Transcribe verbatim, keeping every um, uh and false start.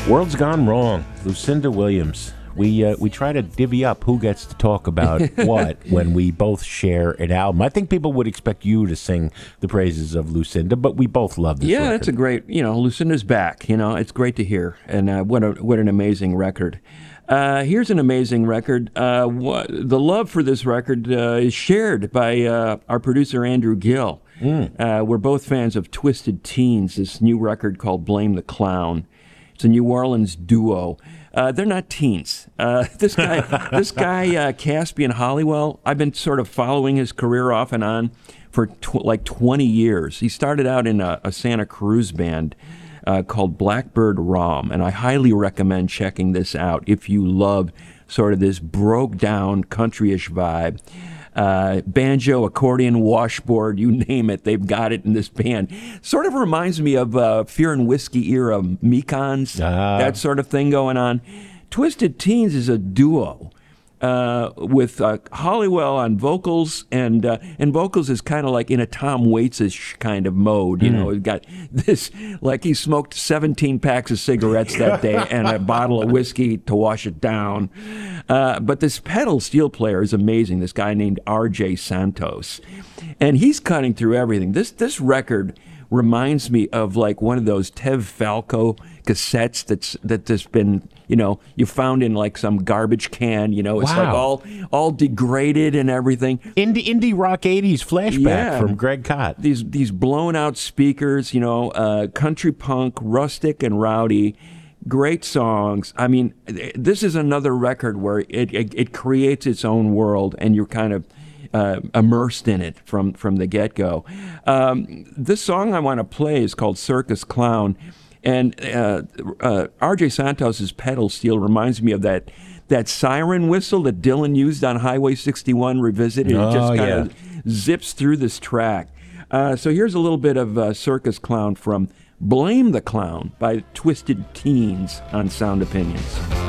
World's Gone Wrong, Lucinda Williams. We uh, we try to divvy up who gets to talk about what when we both share an album. I think people would expect you to sing the praises of Lucinda, but we both love this Yeah, record. that's a great, you know, Lucinda's back. You know, it's great to hear. And uh, what a what an amazing record. Uh, here's an amazing record. Uh, what, the love for this record uh, is shared by uh, our producer, Andrew Gill. Mm. Uh, we're both fans of Twisted Teens, this new record called Blame the Clown. It's a New Orleans duo. Uh, they're not teens. Uh, this guy, this guy, uh, Caspian Hollywell, I've been sort of following his career off and on for tw- like twenty years. He started out in a, a Santa Cruz band uh, called Blackbird Rom, and I highly recommend checking this out if you love sort of this broke-down country-ish vibe. Uh, banjo, accordion, washboard, you name it, they've got it in this band. Sort of reminds me of uh, Fear and Whiskey era Mekons, Ah. that sort of thing going on. Twisted Teens is a duo uh, with uh, Hollywell on vocals, and uh, and vocals is kind of like in a Tom Waits-ish kind of mode. You Mm. know, we've got this, like he smoked seventeen packs of cigarettes that day and a bottle of whiskey to wash it down. Uh, but this pedal steel player is amazing, this guy named R J Santos. And he's cutting through everything. This this record reminds me of like one of those Tev Falco cassettes that's that that's been, you know, you found in like some garbage can, you know, it's like Wow. all all degraded and everything. Indie, indie rock eighties flashback Yeah. from Greg Kot. These these blown out speakers, you know, uh, country punk, rustic and rowdy. Great songs. I mean, this is another record where it, it, it creates its own world, and you're kind of uh, immersed in it from, from the get-go. Um, this song I want to play is called Circus Clown, and uh, uh, R J Santos's pedal steel reminds me of that that siren whistle that Dylan used on Highway sixty-one Revisited. Oh, it just kind yeah. of zips through this track. Uh, so here's a little bit of uh, Circus Clown from Blame the Clown by Twisted Teens on Sound Opinions.